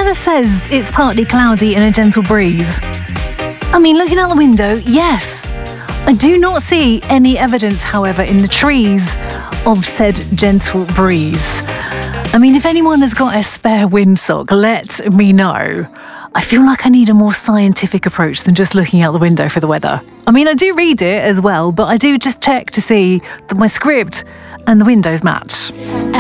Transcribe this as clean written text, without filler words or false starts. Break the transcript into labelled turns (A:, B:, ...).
A: weather says it's partly cloudy and a gentle breeze. I mean, looking out the window, yes. I do not see any evidence, however, in the trees of said gentle breeze. I mean, if anyone has got a spare windsock, let me know. I feel like I need a more scientific approach than just looking out the window for the weather. I mean, I do read it as well, but I do just check to see that my script and the windows match.